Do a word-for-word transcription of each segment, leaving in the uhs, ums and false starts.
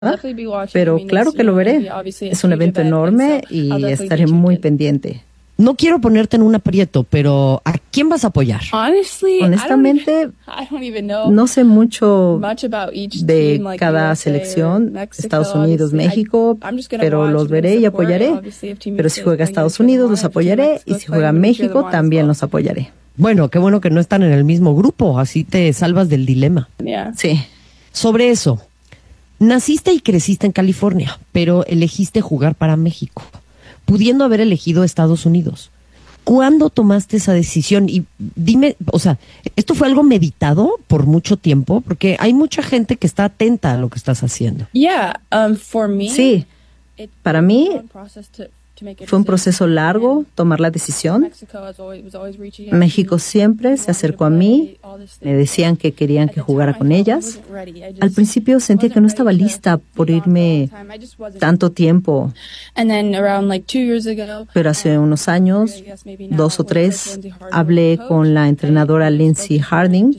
pero claro que lo veré. Es un evento enorme y estaré muy pendiente. No quiero ponerte en un aprieto, pero ¿a quién vas a apoyar? Honestamente, no sé mucho de cada selección, Estados Unidos, México, pero los veré y apoyaré. Pero si juega Estados Unidos, los apoyaré, y si juega México, también los apoyaré. Bueno, qué bueno que no están en el mismo grupo, así te salvas del dilema. Sí. Sobre eso, naciste y creciste en California, pero elegiste jugar para México, pudiendo haber elegido Estados Unidos. ¿Cuándo tomaste esa decisión? Y dime, o sea, ¿esto fue algo meditado por mucho tiempo? Porque hay mucha gente que está atenta a lo que estás haciendo. Sí, para mí fue un proceso largo tomar la decisión. México siempre se acercó a mí, me decían que querían que jugara con ellas. Al principio sentía que no estaba lista por irme tanto tiempo, pero hace unos años, dos o tres, hablé con la entrenadora Lindsay Harding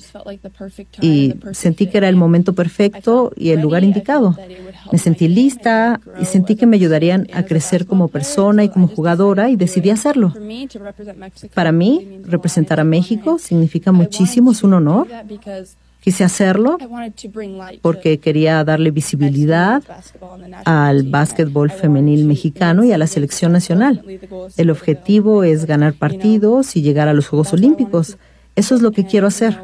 y sentí que era el momento perfecto y el lugar indicado. Me sentí lista y sentí que me ayudarían a crecer como persona y como jugadora, y decidí hacerlo. Para mí, representar a México significa muchísimo, es un honor. Quise hacerlo porque quería darle visibilidad al básquetbol femenil mexicano y a la selección nacional. El objetivo es ganar partidos y llegar a los Juegos Olímpicos. Eso es lo que quiero hacer.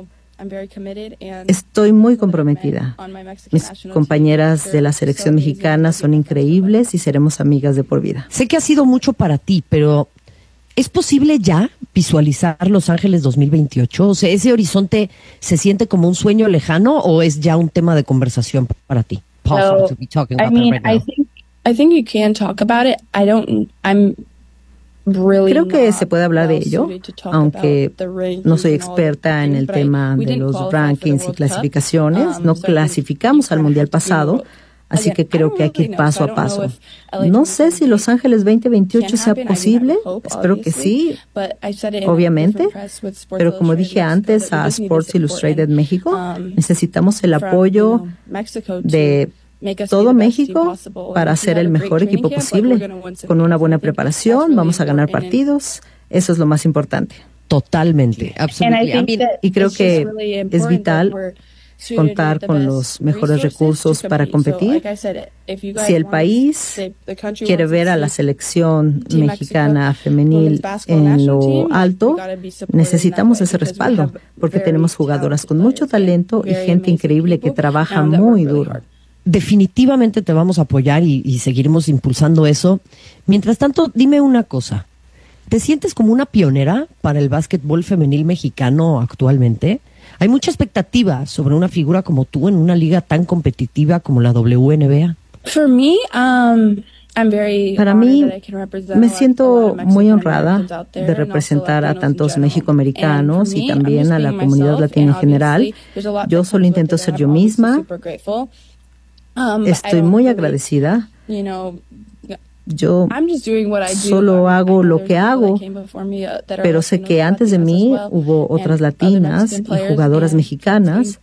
Estoy muy comprometida. Mis compañeras de la selección mexicana son increíbles y seremos amigas de por vida. Sé que ha sido mucho para ti, pero ¿es posible ya visualizar Los Ángeles dos mil veintiocho? O sea, ¿ese horizonte se siente como un sueño lejano o es ya un tema de conversación para ti? So, I mean, I think I think you can talk about it. I don't. I'm. Creo que se puede hablar de ello, aunque no soy experta en el tema de los rankings y clasificaciones. No clasificamos al Mundial pasado, así que creo que hay que ir paso a paso. No sé si Los Ángeles veinte veintiocho sea posible, espero que sí, obviamente, pero como dije antes a Sports Illustrated México, necesitamos el apoyo de todo México para ser el mejor equipo posible. Con una buena preparación vamos a ganar partidos. Eso es lo más importante. Totalmente, absolutamente. Y creo que es vital contar con los mejores recursos para competir. Si el país quiere ver a la selección mexicana femenil en lo alto, necesitamos ese respaldo, porque tenemos jugadoras con mucho talento y gente increíble que trabaja muy duro. Definitivamente te vamos a apoyar y, y seguiremos impulsando eso. Mientras tanto, dime una cosa. ¿Te sientes como una pionera para el básquetbol femenil mexicano actualmente? Hay mucha expectativa sobre una figura como tú en una liga tan competitiva como la W N B A. For me, um, I'm very Para mí, me siento muy honrada de representar a tantos mexicoamericanos y también a la comunidad latina en general. Yo solo intento ser yo misma. Estoy muy agradecida. Yo solo hago lo que hago, pero sé que antes de mí hubo otras latinas y jugadoras mexicanas.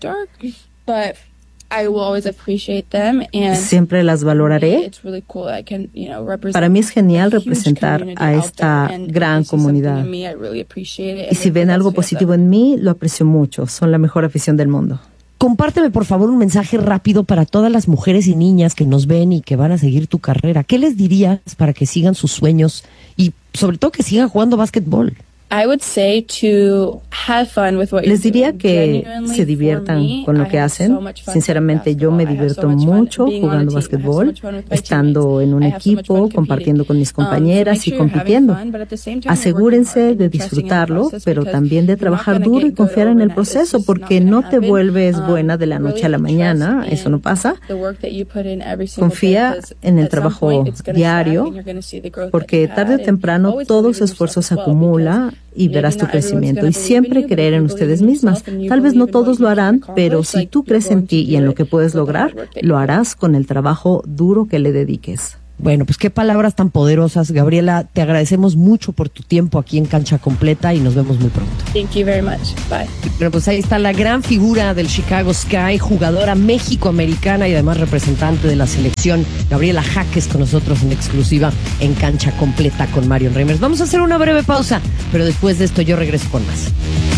Siempre las valoraré. Para mí es genial representar a esta gran comunidad. Y si ven algo positivo en mí, lo aprecio mucho. Son la mejor afición del mundo. Compárteme, por favor, un mensaje rápido para todas las mujeres y niñas que nos ven y que van a seguir tu carrera. ¿Qué les dirías para que sigan sus sueños y, sobre todo, que sigan jugando básquetbol? Les diría que se diviertan con lo que hacen. Sinceramente, yo me divierto mucho jugando básquetbol, estando en un equipo, compartiendo con mis compañeras y compitiendo. Asegúrense de disfrutarlo, pero también de trabajar duro y confiar en el proceso, porque no te vuelves buena de la noche a la mañana, eso no pasa. Confía en el trabajo diario, porque tarde o temprano todo su esfuerzo se acumula y verás tu crecimiento. Y siempre creer en ustedes mismas. Tal vez no todos lo harán, pero si tú crees en ti y en lo que puedes lograr, lo harás con el trabajo duro que le dediques. Bueno, pues qué palabras tan poderosas, Gabriela. Te agradecemos mucho por tu tiempo aquí en Cancha Completa y nos vemos muy pronto. Thank you very much. Bye. Bueno, pues ahí está la gran figura del Chicago Sky, jugadora méxico-americana y además representante de la selección, Gabriela Jaques, con nosotros en exclusiva en Cancha Completa con Marion Reimers. Vamos a hacer una breve pausa, pero después de esto yo regreso con más.